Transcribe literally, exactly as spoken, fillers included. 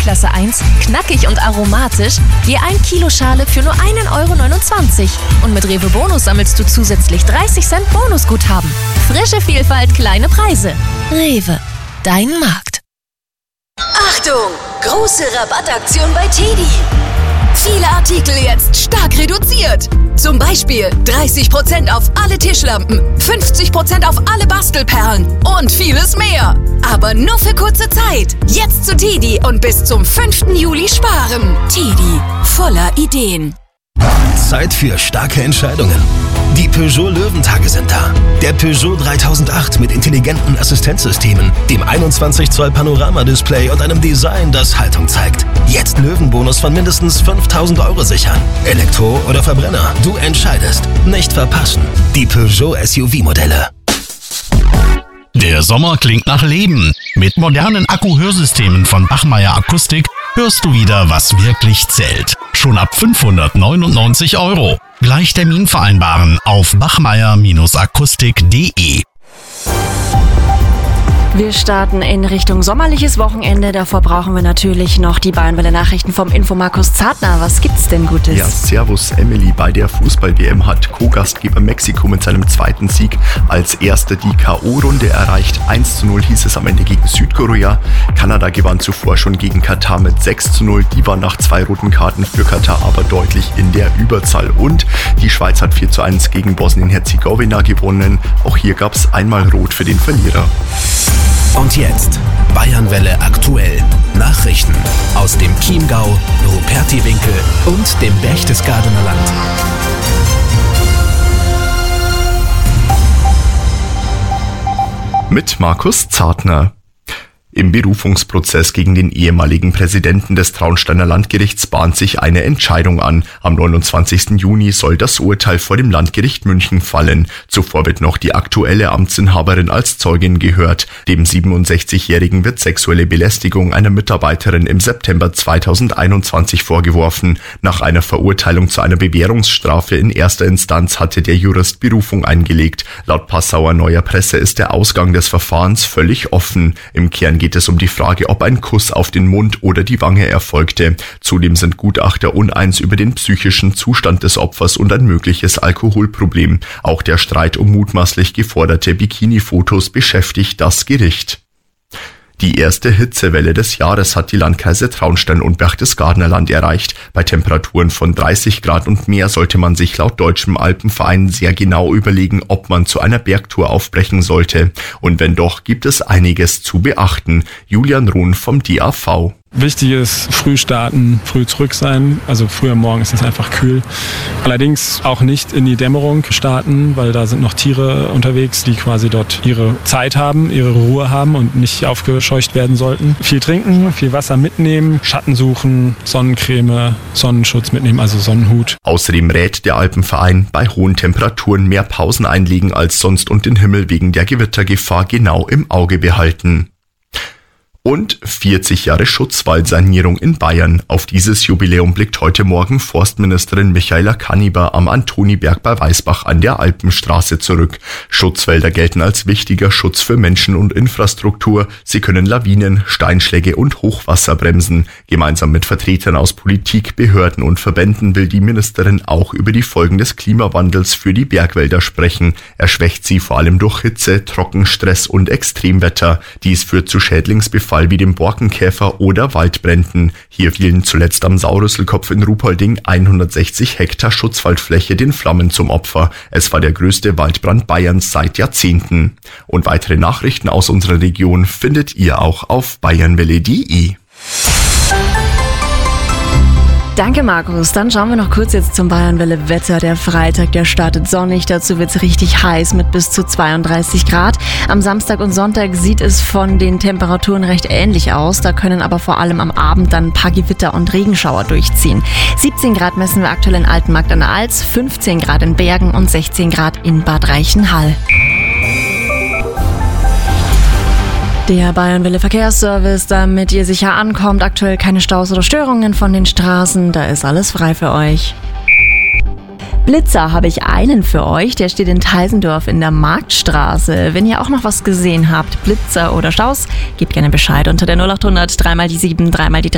Klasse eins, knackig und aromatisch, je ein Kilo Schale für nur einen Euro neunundzwanzig. Und mit Rewe Bonus sammelst du zusätzlich dreißig Cent Bonusguthaben. Frische Vielfalt, kleine Preise. Rewe, dein Markt. Achtung! Große Rabattaktion bei Tedi. Viele Artikel jetzt stark reduziert. Zum Beispiel dreißig Prozent auf alle Tischlampen, fünfzig Prozent auf alle Bastelperlen und vieles mehr. Aber nur für kurze Zeit. Jetzt zu Tedi und bis zum fünften Juli sparen. Tedi, voller Ideen. Zeit für starke Entscheidungen. Die Peugeot Löwentage sind da. Der Peugeot dreitausendacht mit intelligenten Assistenzsystemen, dem einundzwanzig Zoll Panoramadisplay und einem Design, das Haltung zeigt. Jetzt Löwenbonus von mindestens fünftausend Euro sichern. Elektro oder Verbrenner, du entscheidest. Nicht verpassen. Die Peugeot S U V-Modelle. Der Sommer klingt nach Leben. Mit modernen Akku-Hörsystemen von Bachmeier Akustik hörst du wieder, was wirklich zählt. Schon ab fünfhundertneunundneunzig Euro. Gleich Termin vereinbaren auf bachmeier Akustik punkt de. Wir starten in Richtung sommerliches Wochenende. Davor brauchen wir natürlich noch die Bayernwelle-Nachrichten vom Infomarkus Zartner. Was gibt's denn Gutes? Ja, servus Emily. Bei der Fußball-W M hat Co-Gastgeber Mexiko mit seinem zweiten Sieg als erster die K O-Runde erreicht. eins zu null hieß es am Ende gegen Südkorea. Kanada gewann zuvor schon gegen Katar mit sechs zu null. Die waren nach zwei roten Karten für Katar aber deutlich in der Überzahl. Und die Schweiz hat vier zu eins gegen Bosnien-Herzegowina gewonnen. Auch hier gab's einmal Rot für den Verlierer. Und jetzt Bayernwelle aktuell. Nachrichten aus dem Chiemgau, Rupertiwinkel und dem Berchtesgadener Land. Mit Markus Zartner. Im Berufungsprozess gegen den ehemaligen Präsidenten des Traunsteiner Landgerichts bahnt sich eine Entscheidung an. Am neunundzwanzigsten Juni soll das Urteil vor dem Landgericht München fallen. Zuvor wird noch die aktuelle Amtsinhaberin als Zeugin gehört. Dem siebenundsechzigjährigen wird sexuelle Belästigung einer Mitarbeiterin im September zweitausendeinundzwanzig vorgeworfen. Nach einer Verurteilung zu einer Bewährungsstrafe in erster Instanz hatte der Jurist Berufung eingelegt. Laut Passauer Neuer Presse ist der Ausgang des Verfahrens völlig offen. Im Kern geht es um die Frage, ob ein Kuss auf den Mund oder die Wange erfolgte. Zudem sind Gutachter uneins über den psychischen Zustand des Opfers und ein mögliches Alkoholproblem. Auch der Streit um mutmaßlich geforderte Bikini-Fotos beschäftigt das Gericht. Die erste Hitzewelle des Jahres hat die Landkreise Traunstein und Berchtesgadener Land erreicht. Bei Temperaturen von dreißig Grad und mehr sollte man sich laut Deutschem Alpenverein sehr genau überlegen, ob man zu einer Bergtour aufbrechen sollte. Und wenn doch, gibt es einiges zu beachten. Julian Ruhn vom D A V. Wichtig ist, früh starten, früh zurück sein. Also früh am Morgen ist es einfach kühl. Allerdings auch nicht in die Dämmerung starten, weil da sind noch Tiere unterwegs, die quasi dort ihre Zeit haben, ihre Ruhe haben und nicht aufgescheucht werden sollten. Viel trinken, viel Wasser mitnehmen, Schatten suchen, Sonnencreme, Sonnenschutz mitnehmen, also Sonnenhut. Außerdem rät der Alpenverein, bei hohen Temperaturen mehr Pausen einlegen als sonst und den Himmel wegen der Gewittergefahr genau im Auge behalten. Und vierzig Jahre Schutzwaldsanierung in Bayern. Auf dieses Jubiläum blickt heute Morgen Forstministerin Michaela Kanniber am Antoniberg bei Weißbach an der Alpenstraße zurück. Schutzwälder gelten als wichtiger Schutz für Menschen und Infrastruktur. Sie können Lawinen, Steinschläge und Hochwasser bremsen. Gemeinsam mit Vertretern aus Politik, Behörden und Verbänden will die Ministerin auch über die Folgen des Klimawandels für die Bergwälder sprechen. Er schwächt sie vor allem durch Hitze, Trockenstress und Extremwetter. Dies führt zu Schädlingsbefall wie dem Borkenkäfer oder Waldbränden. Hier fielen zuletzt am Saurüsselkopf in Ruhpolding hundertsechzig Hektar Schutzwaldfläche den Flammen zum Opfer. Es war der größte Waldbrand Bayerns seit Jahrzehnten. Und weitere Nachrichten aus unserer Region findet ihr auch auf bayernwelle punkt de. Danke, Markus. Dann schauen wir noch kurz jetzt zum Bayernwelle-Wetter. Der Freitag, der startet sonnig. Dazu wird es richtig heiß mit bis zu zweiunddreißig Grad. Am Samstag und Sonntag sieht es von den Temperaturen recht ähnlich aus. Da können aber vor allem am Abend dann ein paar Gewitter und Regenschauer durchziehen. siebzehn Grad messen wir aktuell in Altenmarkt an der Alz, fünfzehn Grad in Bergen und sechzehn Grad in Bad Reichenhall. Der Bayernwelle Verkehrsservice, damit ihr sicher ankommt. Aktuell keine Staus oder Störungen von den Straßen. Da ist alles frei für euch. Blitzer habe ich einen für euch. Der steht in Teisendorf in der Marktstraße. Wenn ihr auch noch was gesehen habt, Blitzer oder Staus, gebt gerne Bescheid unter der null acht hundert, dreimal die sieben, dreimal die drei.